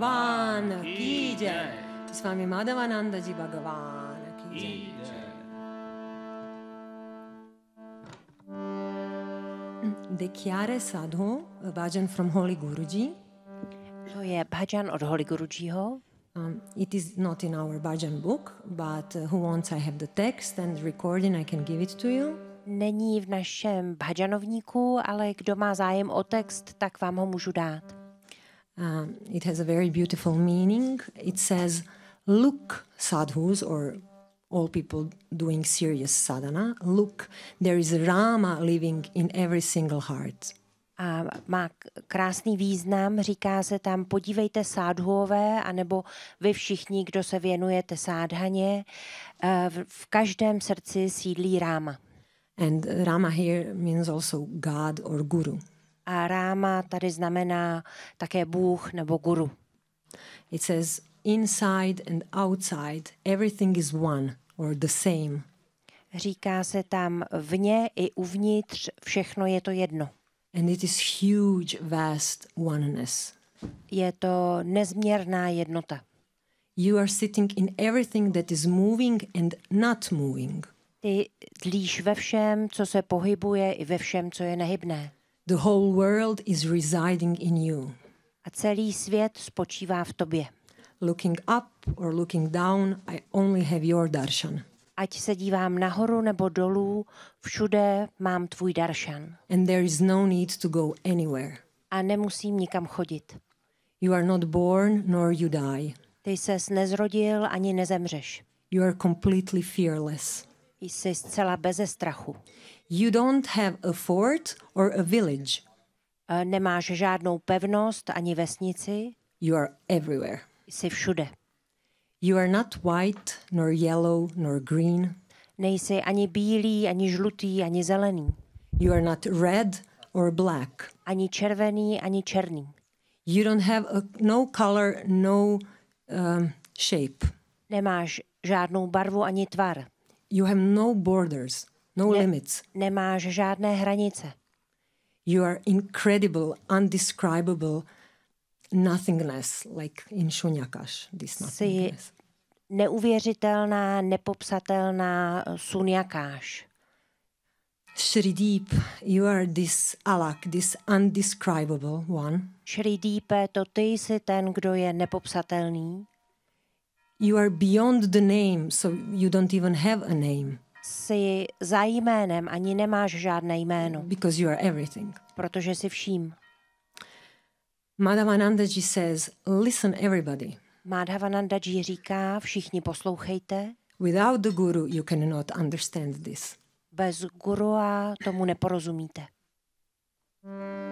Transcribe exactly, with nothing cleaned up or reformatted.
Bhagavan ki jai. Swami Madhavananda ji Bhagavan ki jai. Dekhyare Sadhu, a bhajan from Holy Guruji. To je bhajan od Holy Gurujiho. Um, it is not in our bhajan book, but uh, who wants, I have the text and recording, I can give it to you. Není v našem bhajanovníku, ale kdo má zájem o text, tak vám ho můžu dát. Um, it has a very beautiful meaning. It says, look, sadhus, or all people doing serious sadhana, look, there is Rama living in every single heart. A má krásný význam, říká se tam, podívejte sádhuové, anebo vy všichni, kdo se věnujete sádhaně, v každém srdci sídlí Ráma. And Rama here means also God or Guru. A Ráma tady znamená také Bůh nebo Guru. It says, inside and outside, everything is one or the same. Říká se tam vně i uvnitř, všechno je to jedno. And it is huge, vast oneness. Je to nezměrná jednota. You are sitting in everything that is moving and not moving. Ty dlíš ve všem, co se pohybuje, i ve všem, co je nehybné. The whole world is residing in you. A celý svět spočívá v tobě. Looking up or looking down, I only have your darshan. Ať se dívám nahoru nebo dolů, všude mám tvůj darshan. And there is no need to go anywhere. A nemusím nikam chodit. You are not born nor you die. Ty ses nezrodil ani nezemřeš. You are completely fearless. Jsi zcela beze strachu. You don't have a fort or a village. Nemáš žádnou pevnost ani vesnici. You are everywhere. Jsi všude. You are not white, nor yellow, nor green. Nejsi ani bílý, ani žlutý, ani zelený. You are not red or black. Ani červený, ani černý. You don't have a, no color, no um, shape. Nemáš žádnou barvu ani tvar. You have no borders, no ne, limits. Nemáš žádné hranice. You are incredible, undescribable nothingness, like in Shunyakash, this nothingness. Jsi neuvěřitelná, nepopsatelná sunyakáš. Shrideep, you are this alak, this undescribable one. Shrideepe, to ty jsi ten, kdo je nepopsatelný. You are beyond the name, so you don't even have a name. Jsi za jménem, ani nemáš žádné jméno. Because you are everything. Protože jsi vším. Madhavanandaji says, listen everybody. Madhavanandaji říká, všichni poslouchejte. Without the guru you cannot understand this. Bez gurua tomu neporozumíte.